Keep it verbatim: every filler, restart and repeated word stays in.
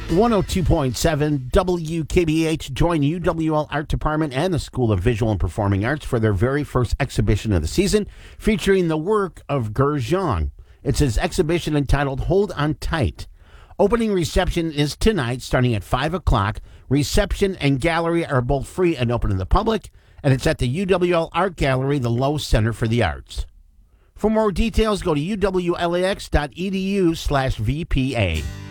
one oh two point seven W K B H. Join U W L Art Department and the School of Visual and Performing Arts for their very first exhibition of the season, featuring the work of Gershon. It's his exhibition entitled Hold On Tight. Opening reception is tonight, starting at five o'clock. Reception and gallery are both free and open to the public, and it's at the U W L Art Gallery, the Lowe Center for the Arts. For more details, go to U W L A X dot E D U slash V P A.